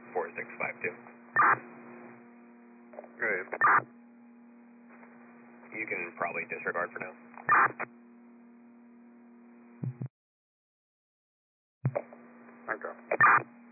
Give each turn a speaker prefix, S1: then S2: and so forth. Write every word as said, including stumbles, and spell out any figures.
S1: four six five two.
S2: Right.
S1: You can probably disregard for now.